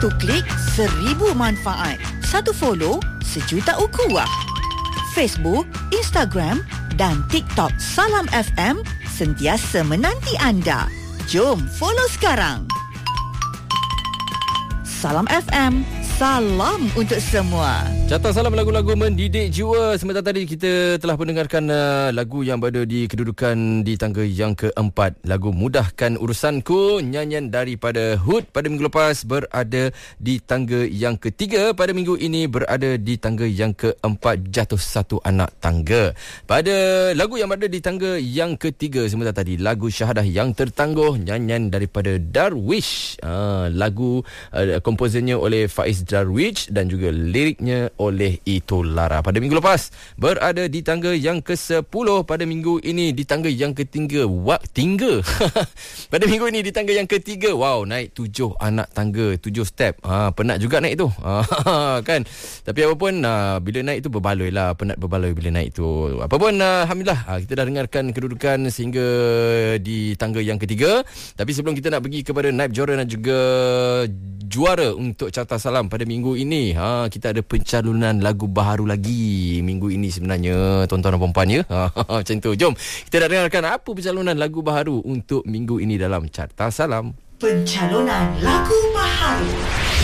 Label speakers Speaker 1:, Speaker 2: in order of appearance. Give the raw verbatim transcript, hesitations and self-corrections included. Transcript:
Speaker 1: Satu klik, seribu manfaat. Satu follow, sejuta ukhuwah. Facebook, Instagram dan TikTok Salam F M sentiasa menanti anda. Jom follow sekarang. Salam F M, salam untuk semua.
Speaker 2: Carta Salam lagu-lagu mendidik jiwa. Sebentar tadi kita telah mendengarkan uh, lagu yang berada di kedudukan di tangga yang keempat. Lagu Mudahkan Urusanku, nyanyian daripada Hood pada minggu lepas berada di tangga yang ketiga. Pada minggu ini berada di tangga yang keempat, Jatuh Satu Anak Tangga. Pada lagu yang berada di tangga yang ketiga sebentar tadi, lagu Syahadah Yang Tertangguh, nyanyian daripada Darwish. Uh, lagu uh, komposernya oleh Faiz Darwish dan juga liriknya oleh Ito Lara. Pada minggu lepas berada di tangga yang kesepuluh. Pada minggu ini di tangga yang ketiga. Wak tingga. Pada minggu ini di tangga yang ketiga. Wow, naik tujuh anak tangga, tujuh step. Ha, penat juga naik tu. Ha, kan? Tapi apapun, ha, bila naik tu berbaloi lah. Penat berbaloi bila naik tu. Apapun, ha, Alhamdulillah, ha, kita dah dengarkan kedudukan sehingga di tangga yang ketiga. Tapi sebelum kita nak pergi kepada naib juara dan juga juara untuk Carta Salam pada minggu ini, ha, kita ada pencalonan lagu baharu lagi minggu ini sebenarnya, tuan-tuan dan puan-puan ya. Ha, macam tu. Jom kita nak dengarkan apa pencalonan lagu baharu untuk minggu ini dalam Carta Salam.
Speaker 1: Pencalonan lagu baharu.